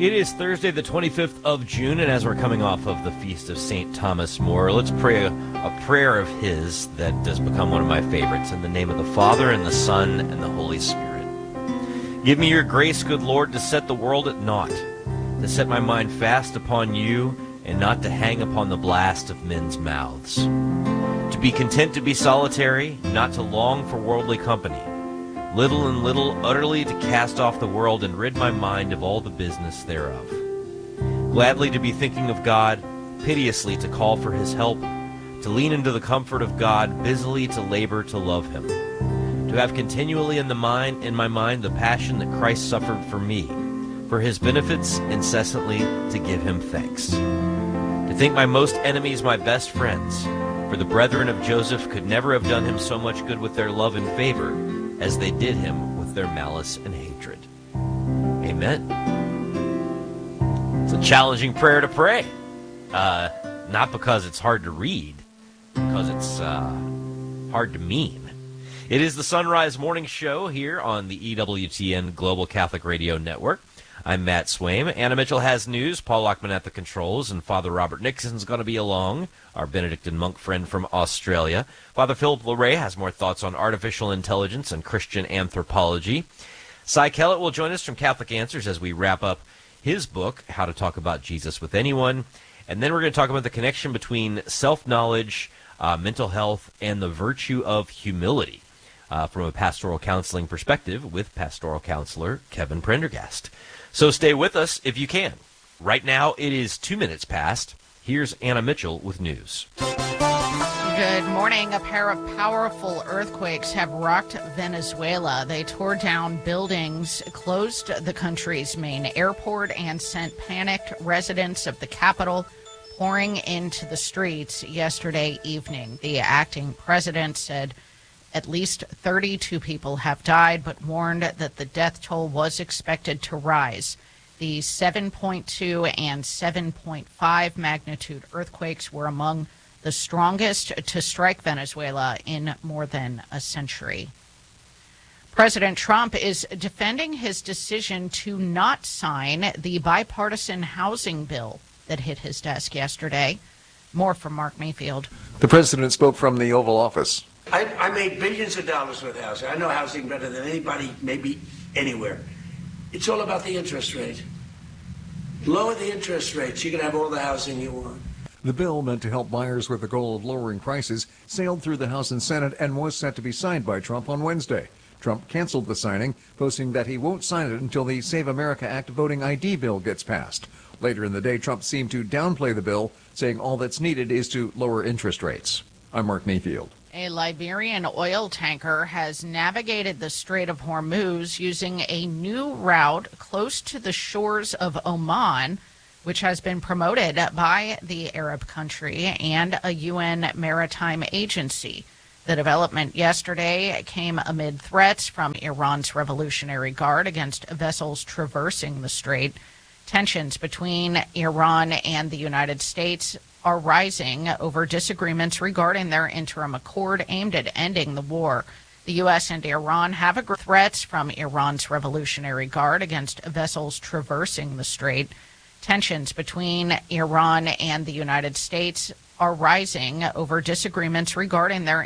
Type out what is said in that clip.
It is Thursday, the 25th of June, and as we're coming off of the feast of St. Thomas More, let's pray a prayer of his that has become one of my favorites. In the name of the Father, and the Son, and the Holy Spirit. Give me your grace, good Lord, to set the world at naught, to set my mind fast upon you, and not to hang upon the blast of men's mouths. To be content to be solitary, not to long for worldly company. Little and little, utterly to cast off the world and rid my mind of all the business thereof. Gladly to be thinking of God, piteously to call for his help, to lean into the comfort of God, busily to labor to love him. To have continually in my mind the passion that Christ suffered for me, for his benefits incessantly to give him thanks. To think my most enemies my best friends, for the brethren of Joseph could never have done him so much good with their love and favor as they did him with their malice and hatred. Amen. It's a challenging prayer to pray. Not because it's hard to read, because it's hard to mean. It is the Sunrise Morning Show here on the EWTN Global Catholic Radio Network. I'm Matt Swaim. Anna Mitchell has news. Paul Lockman at the controls, and Father Robert Nixon's going to be along, our Benedictine monk friend from Australia. Father Philip Larray has more thoughts on artificial intelligence and Christian anthropology. Cy Kellett will join us from Catholic Answers as we wrap up his book, How to Talk About Jesus with Anyone. And then we're going to talk about the connection between self-knowledge, mental health, and the virtue of humility from a pastoral counseling perspective with pastoral counselor Kevin Prendergast. So stay with us if you can. Right now, it is 2 minutes past. Here's Anna Mitchell with news. Good morning. A pair of powerful earthquakes have rocked Venezuela. They tore down buildings, closed the country's main airport, and sent panicked residents of the capital pouring into the streets yesterday evening. The acting president said at least 32 people have died, but warned that the death toll was expected to rise. The 7.2 and 7.5 magnitude earthquakes were among the strongest to strike Venezuela in more than a century. President Trump is defending his decision to not sign the bipartisan housing bill that hit his desk yesterday. More from Mark Mayfield. The president spoke from the Oval Office. I made billions of dollars with housing. I know housing better than anybody, maybe anywhere. It's all about the interest rate. Lower the interest rates, you can have all the housing you want. The bill, meant to help buyers with the goal of lowering prices, sailed through the House and Senate and was set to be signed by Trump on Wednesday. Trump canceled the signing, posting that he won't sign it until the Save America Act voting ID bill gets passed. Later in the day, Trump seemed to downplay the bill, saying all that's needed is to lower interest rates. I'm Mark Mayfield. A Liberian oil tanker has navigated the Strait of Hormuz using a new route close to the shores of Oman, which has been promoted by the Arab country and a UN maritime agency. The development yesterday came amid threats from Iran's Revolutionary Guard against vessels traversing the strait. Tensions between Iran and the United States are rising over disagreements regarding their interim accord aimed at ending the war. The U.S. and Iran have agreed threats from Iran's Revolutionary Guard against vessels traversing the strait. Tensions between Iran and the United States are rising over disagreements regarding their